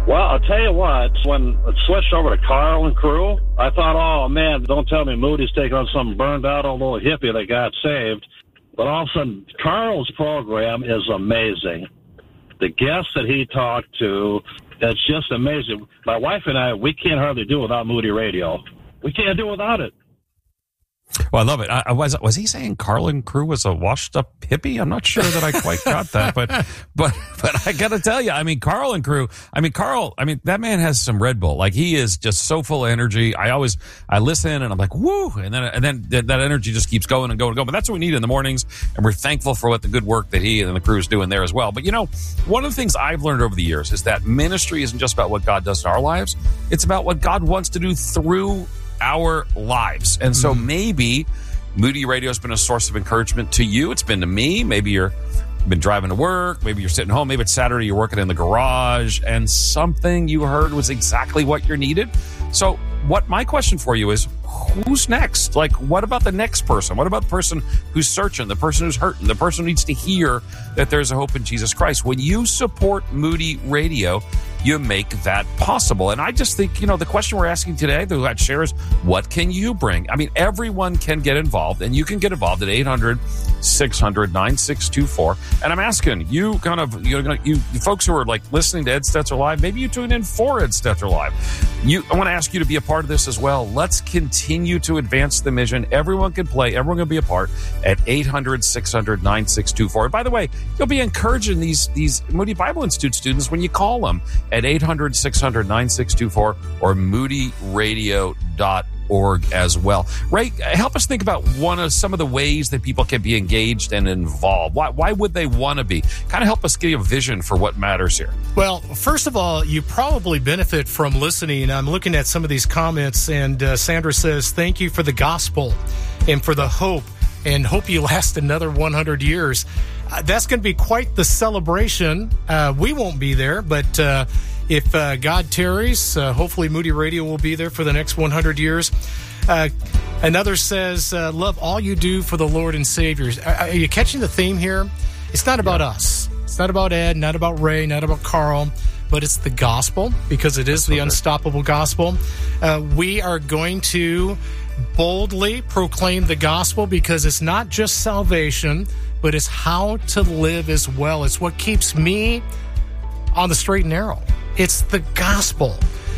Well, I'll tell you what, when it switched over to Carl and crew, I thought, oh, man, don't tell me Moody's taking on some burned-out old little hippie that got saved. But all of a sudden, Carl's program is amazing. The guests that he talked to, it's just amazing. My wife and I, we can't hardly do without Moody Radio. We can't do without it. Well, I love it. Was he saying Carl and crew was a washed-up hippie? I'm not sure that I quite got that, but I got to tell you, I mean, Carl and crew. I mean, Carl. I mean, that man has some Red Bull. Like, he is just so full of energy. I listen and I'm like, woo, and then that energy just keeps going and going and going. But that's what we need in the mornings, and we're thankful for what the good work that he and the crew is doing there as well. But you know, one of the things I've learned over the years is that ministry isn't just about what God does in our lives; it's about what God wants to do through our lives. And so maybe Moody Radio has been a source of encouragement to you. It's been to me. Maybe you've been driving to work. Maybe you're sitting home. Maybe it's Saturday. You're working in the garage and something you heard was exactly what you needed. So what my question for you is, who's next? Like, what about the next person? What about the person who's searching, the person who's hurting, the person who needs to hear that there's a hope in Jesus Christ? When you support Moody Radio, you make that possible. And I just think, you know, the question we're asking today, the Let's Share, is what can you bring? I mean, everyone can get involved, and you can get involved at 800-600-9624. And I'm asking you, kind of, you folks who are like listening to Ed Stetzer Live, maybe you tune in for Ed Stetzer Live. I want to ask you to be a part of this as well. Let's continue to advance the mission. Everyone can play. Everyone can be a part at 800-600-9624. And by the way, you'll be encouraging these Moody Bible Institute students when you call them at 800-600-9624 or moodyradio.org as well. Ray, help us think about some of the ways that people can be engaged and involved. Why would they want to be? Kind of help us give a vision for what matters here. Well, first of all, you probably benefit from listening. I'm looking at some of these comments, and Sandra says, thank you for the gospel and for the hope, and hope you last another 100 years. That's going to be quite the celebration. We won't be there, but if God tarries, hopefully Moody Radio will be there for the next 100 years. Another says, love all you do for the Lord and Savior. Are you catching the theme here? It's not about us. It's not about Ed, not about Ray, not about Carl, but it's the gospel, because it is the unstoppable gospel. We are going to boldly proclaim the gospel, because it's not just salvation, but it's how to live as well. It's what keeps me on the straight and narrow. It's the gospel.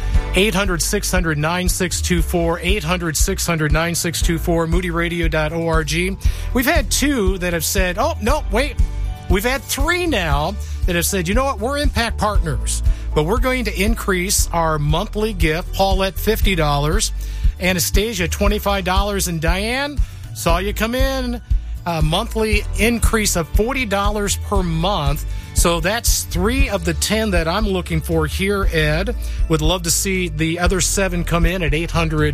800-600-9624, 800-600-9624, moodyradio.org. We've had 2 that have said, oh, no, wait. We've had 3 now that have said, you know what, we're Impact Partners, but we're going to increase our monthly gift. Paulette, $50, Anastasia, $25, and Diane, saw you come in. A monthly increase of $40 per month. So that's 3 of the 10 that I'm looking for here, Ed. Would love to see the other 7 come in at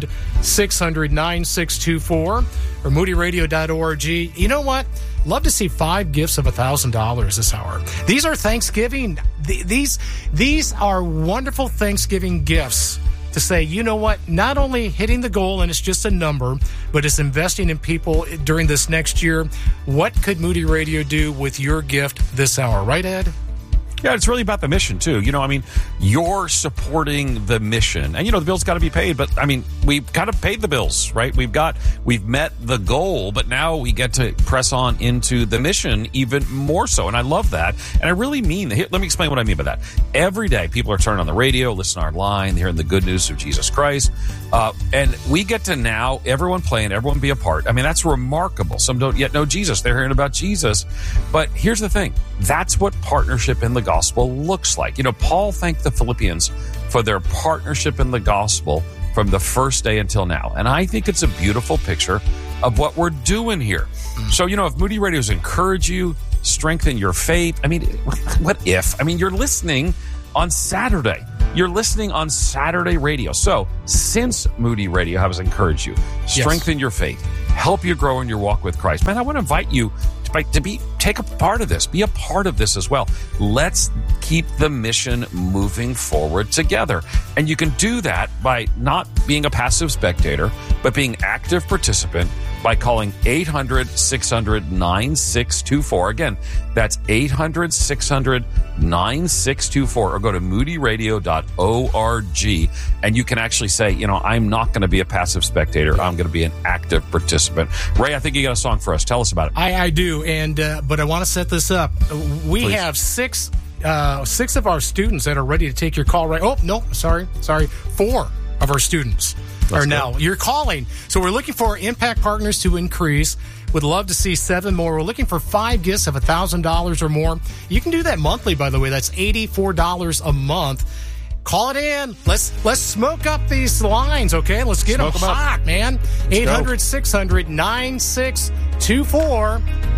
800-600-9624 or moodyradio.org. You know what? Love to see 5 gifts of $1,000 this hour. These are Thanksgiving. These are wonderful Thanksgiving gifts to say, you know what, not only hitting the goal and it's just a number, but it's investing in people during this next year. What could Moody Radio do with your gift this hour? Right, Ed? Yeah, it's really about the mission, too. You know, I mean, you're supporting the mission. And, you know, the bill's got to be paid. But, I mean, we've kind of paid the bills, right? We've met the goal, but now we get to press on into the mission even more so. And I love that. And I really mean, let me explain what I mean by that. Every day, people are turning on the radio, listening online, hearing the good news of Jesus Christ. And we get to now, everyone playing, everyone be a part. I mean, that's remarkable. Some don't yet know Jesus. They're hearing about Jesus. But here's the thing. That's what partnership in the gospel looks like. You know, Paul thanked the Philippians for their partnership in the gospel from the first day until now. And I think it's a beautiful picture of what we're doing here. So, you know, if Moody Radio's encourage you, strengthen your faith, I mean, what if? I mean, you're listening on Saturday. You're listening on Saturday radio. So, since Moody Radio has encouraged you, strengthen your faith, help you grow in your walk with Christ, man, I want to invite you to take a part of this. Be a part of this as well. Let's keep the mission moving forward together. And you can do that by not being a passive spectator, but being active participant by calling 800-600-9624. Again, that's 800-600-9624, or go to moodyradio.org, and you can actually say, I'm not going to be a passive spectator. I'm going to be an active participant. Ray, I think you got a song for us. Tell us about it. I do, and but I want to set this up. We Please. have six of our students that are ready to take your call right. Oh, no, sorry. 4 of our students are now. You're calling. So we're looking for impact partners to increase. Would love to see 7 more. We're looking for 5 gifts of $1,000 or more. You can do that monthly, by the way. That's $84 a month. Call it in. Let's smoke up these lines, okay? Let's get them hot, man. 800-600-9624.